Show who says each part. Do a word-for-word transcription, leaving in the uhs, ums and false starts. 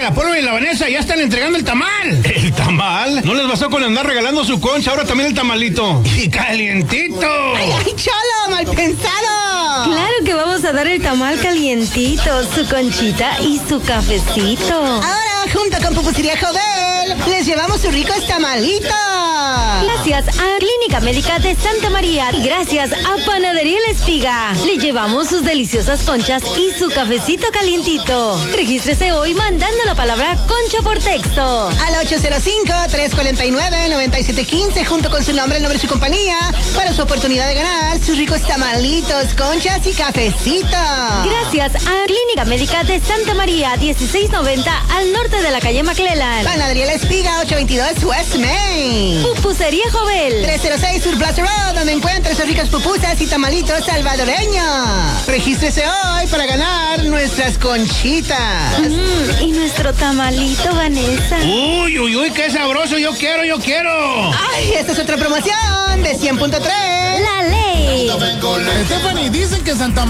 Speaker 1: la Polo y la Vanessa ya están entregando el tamal.
Speaker 2: ¿El tamal? ¿No les bastó con andar regalando su concha, ahora también el tamalito?
Speaker 1: ¡Y calientito!
Speaker 3: ¡Ay, ay, cholo, mal pensado!
Speaker 4: Claro que vamos a dar el tamal calientito, su conchita y su cafecito.
Speaker 3: Ahora, junto con Pupusería Jovel, les llevamos sus ricos tamalitos.
Speaker 4: Gracias a Clínica Médica de Santa María y gracias a Panadería La Espiga. Le llevamos sus deliciosas conchas y su cafecito calientito. Regístrese hoy mandando la palabra concha por texto.
Speaker 3: Al ocho cero cinco, tres cuatro nueve, nueve siete uno cinco, junto con su nombre, el nombre de su compañía, para su oportunidad de ganar sus ricos tamalitos, conchas y cafecito.
Speaker 4: Gracias a Clínica Médica de Santa María, dieciséis noventa al norte de la calle McClellan.
Speaker 3: Panadería La Espiga, ochocientos veintidós West Main.
Speaker 4: Pupusería Jovel,
Speaker 3: trescientos cero seis Sur Plaza Road, donde encuentra sus ricas pupusas y tamalitos salvadoreños. Regístrese hoy para ganar nuestras conchitas.
Speaker 4: Mm, y nuestro tamalito, Vanessa.
Speaker 1: Uy, uy, uy, qué sabroso. Yo quiero, yo quiero.
Speaker 3: Ay, esta es otra promoción de cien punto tres.
Speaker 4: La ley.
Speaker 5: Stephanie, dicen que Santa